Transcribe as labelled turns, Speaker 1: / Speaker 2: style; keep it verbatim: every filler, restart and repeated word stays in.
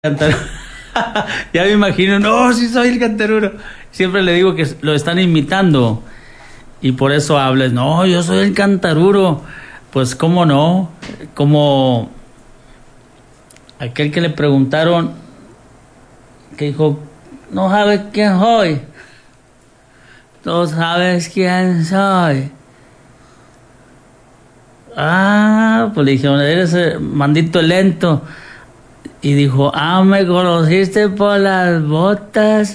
Speaker 1: Cantar. Ya me imagino, no, sí soy el cantaruro. Siempre le digo que lo están imitando y por eso hablas, no, yo soy el cantaruro. Pues cómo no, como aquel que le preguntaron, que dijo, no sabes quién soy, no sabes quién soy. Ah, pues le dijeron, eres el mandito lento. Y dijo, ah, me conociste por las botas.